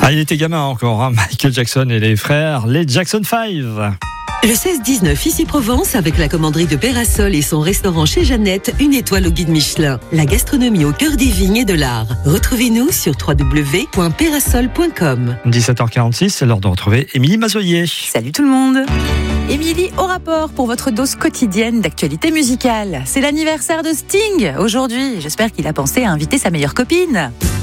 il était gamin encore, hein, Michael Jackson et les frères, les Jackson 5. Le 16-19 ici Provence avec la commanderie de Pérasol et son restaurant chez Jeannette, une étoile au guide Michelin. La gastronomie au cœur des vignes et de l'art. Retrouvez-nous sur www.perasol.com. 17h46, c'est l'heure de retrouver Émilie Mazoyer. Salut tout le monde. Émilie au rapport pour votre dose quotidienne d'actualité musicale. C'est l'anniversaire de Sting aujourd'hui. J'espère qu'il a pensé à inviter sa meilleure copine.